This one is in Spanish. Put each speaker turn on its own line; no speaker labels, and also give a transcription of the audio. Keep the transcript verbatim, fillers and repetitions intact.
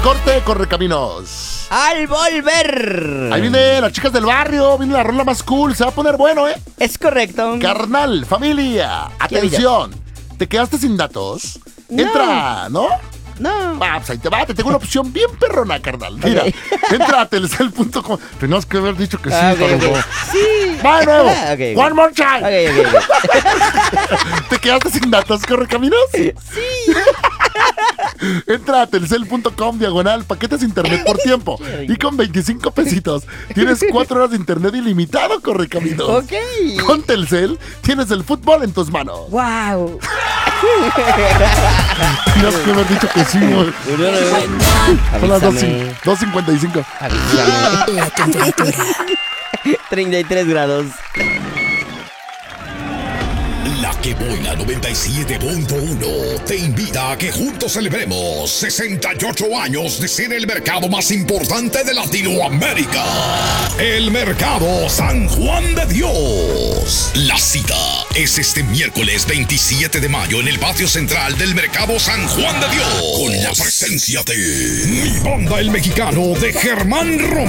Corte, Correcaminos.
Al volver.
Ahí viene las chicas del barrio, viene la rola más cool, se va a poner bueno, ¿eh?
Es correcto.
Carnal, familia, atención. ¿Te quedaste sin datos?
No.
Entra, ¿no?
No.
Ah, pues ahí te va, te tengo una opción bien perrona, carnal. Mira,
Ok.
entra a telcel punto com. Tenías que haber dicho que sí,
Ah, ok,
Tarugo.
ok. Sí.
Va de nuevo.
Ah, ok, ok.
One more time.
Ok, ok, ok.
¿Te quedaste sin datos, Correcaminos?
Sí.
Entra a telcel punto com diagonal paquetes internet por tiempo. Y con veinticinco pesitos tienes cuatro horas de internet ilimitado, Correcaminos.
Ok.
Con Telcel tienes el fútbol en tus manos.
Wow.
Tienes que haber dicho que sí, güey. Son las
Avísame.
dos cincuenta y cinco.
Avísame.
La temperatura.
treinta y tres grados.
La que buena noventa y siete punto uno te invita a que juntos celebremos sesenta y ocho años de ser el mercado más importante de Latinoamérica. El Mercado San Juan de Dios. La cita es este miércoles veintisiete de mayo en el patio central del Mercado San Juan de Dios. Con la presencia de mi banda el mexicano de Germán Romero.